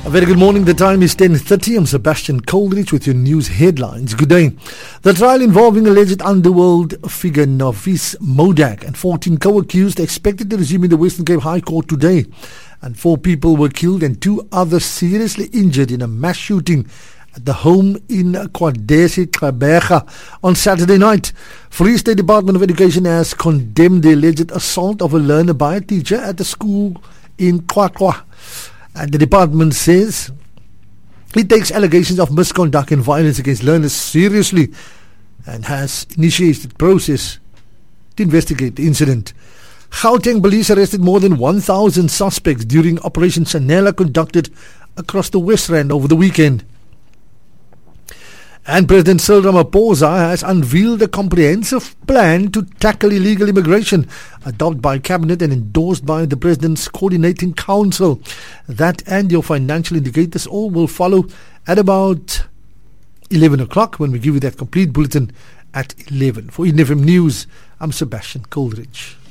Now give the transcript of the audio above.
A very good morning. The time is 10:30. I'm Sebastian Coldridge with your news headlines. Good day. The trial involving alleged underworld figure Novice Modak and 14 co-accused expected to resume in the Western Cape High Court today. And 4 people were killed and 2 others seriously injured in a mass shooting at the home in Kwadesi Gqeberha on Saturday night. Free State Department of Education has condemned the alleged assault of a learner by a teacher at the school in Qwaqwa. And the department says it takes allegations of misconduct and violence against learners seriously and has initiated a process to investigate the incident. Gauteng police arrested more than 1,000 suspects during Operation Chanela conducted across the West Rand over the weekend. And President Cyril Ramaphosa has unveiled a comprehensive plan to tackle illegal immigration, adopted by Cabinet and endorsed by the President's Coordinating Council. That and your financial indicators all will follow at about 11 o'clock when we give you that complete bulletin at 11. For Eden FM News, I'm Sebastian Coldridge.